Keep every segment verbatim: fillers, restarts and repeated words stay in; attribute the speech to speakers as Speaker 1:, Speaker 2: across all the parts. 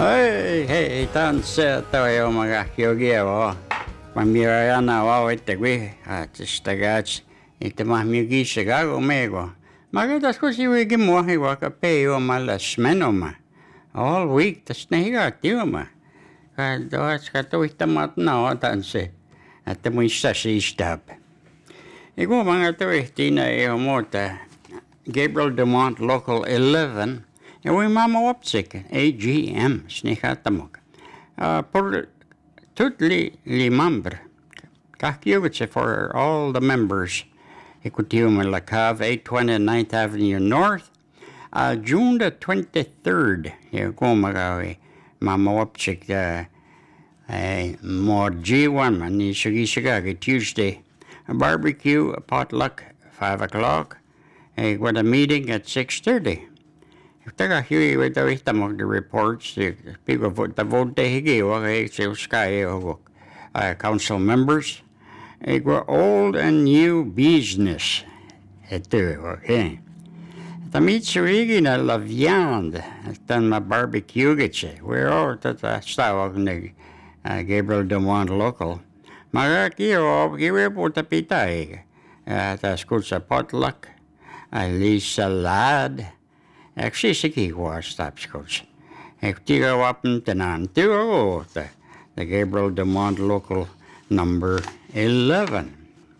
Speaker 1: Hei, hei, tanse toi omaga kiogiavo. Ma mirayana wa ite gui, a tistagats, ite ma migi sigago mego. Ma gatas ko si wigi mo hi waka peo mala smenoma. All week tas nahiga tioma. Ka doas ka to itamat na o tanse. At mo isa si istab. Igo mga to ihtina e mota. Gabriel Dumont Local eleven. And we mama wapsik, A G M, snichatamok. Uh, por tutli limambre. Kakiyugitse for all the members. Ikutium la Cave, eight twenty-ninth Avenue North. Uh, June the twenty-third, Yagomagawi, mama wapsik, uh, uh, more G one, mani shigishigagi, Tuesday. A barbecue, a potluck, five o'clock. Uh, with a meeting at six thirty. Taga hiwi with the wisdom the reports, the people vote the vote they give, okay, so sky, uh, council members. It were old and new business. It okay. The meets original la viande, then my barbecue gets we're all at the style of the Gabriel Dumont Local. Maraki or give a put pita, uh, the school's a potluck, a least salad. Actually, siki was stops coach. If you go up and down to the the Gabriel Dumont Local number eleven.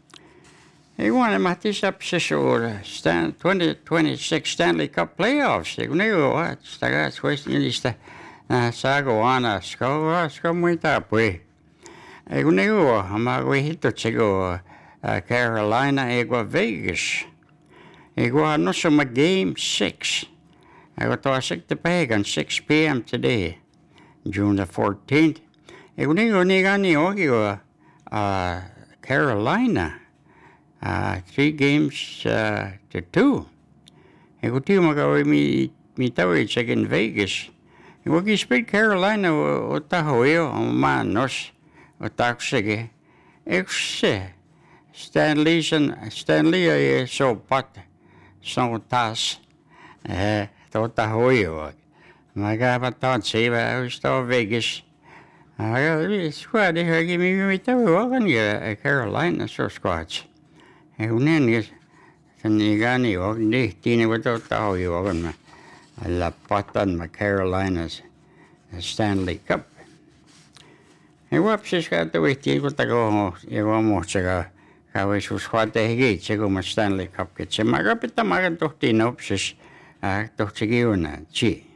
Speaker 1: He won him at this episode Stan twenty twenty-six Stanley Cup playoffs. You know what? The guy's question is the Sagoana Sco Scum went up way. You know, I'm a way hit to go Carolina, Ego Vegas. Ego no some game six. I got to sick the peg on six p.m. today, June the fourteenth. I go nigani ogio, uh, Carolina, uh, three games uh, to two. I go to magawi mi mi tawi check in Vegas. I go gi speak Carolina o tahoyo o manos o taxige. Exe Stanley's and Stanley is so pot, so tas. Eh. Tota hoyo. Magapaton siva usto Vegas. I squad here give me me to walk on your Carolina so squads. And then is Sanigani or Tina without hoyo on my La Potan, my Carolinas Stanley Cup. And whoops is got the way to go. You almost ago. I wish was what they get. You go my Stanley Cup. It's a magapita magan to tinopsis. Ah, toch sige yun na, chi.